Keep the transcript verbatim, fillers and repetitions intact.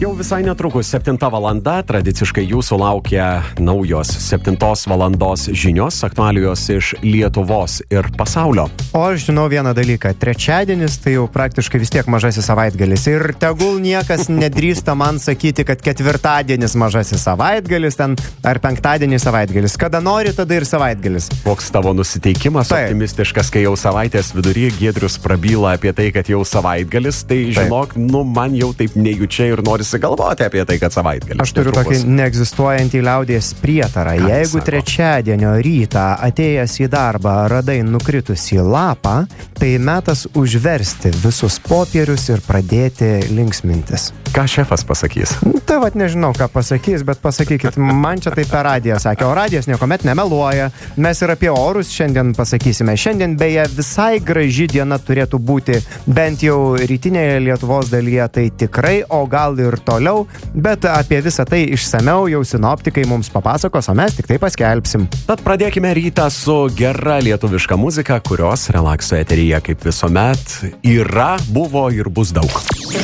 Jau visai netrukus septinta valanda, tradiciškai jūsų laukia naujos septintos valandos žinios, aktualijos iš Lietuvos ir pasaulio. O aš žinau vieną dalyką, trečiadienis tai jau praktiškai vis tiek mažasis savaitgalis ir tegul niekas nedrįsta man sakyti, kad ketvirtadienis mažasis savaitgalis ten ar penktadienis savaitgalis. Kada nori, tada ir savaitgalis. Koks tavo nusiteikimas Taip. optimistiškas, kai jau savaitės vidury Giedrius prabyla apie tai, kad jau savaitgalis, tai žinok, Taip. nu man jau taip nejučia ir norisi galvoti apie tai, kad savaitgalis. Aš turiu tokį neegzistuojantį liaudies prietarą. Ką Jeigu sako? trečiadienio rytą atėjęs į darbą radai nukritusį lapą, tai metas užversti visus popierius ir pradėti linksmintis. Ką šefas pasakys? Tai vat nežinau, ką pasakys, bet pasakykit, man čia tai per radiją sakė, o radijas niekuomet nemeluoja. Mes ir apie orus šiandien pasakysime. Šiandien beje visai graži diena turėtų būti, bent jau rytinėje Lietuvos dalyje, tai tikrai, o gal ir toliau, bet apie visą tai išsameu jau sinoptikai mums papasakos, o mes tik tai paskelbsim. Tad pradėkime rytą su gera lietuviška muzika, kurios relakso eteryje kaip visuomet yra, buvo ir bus daug.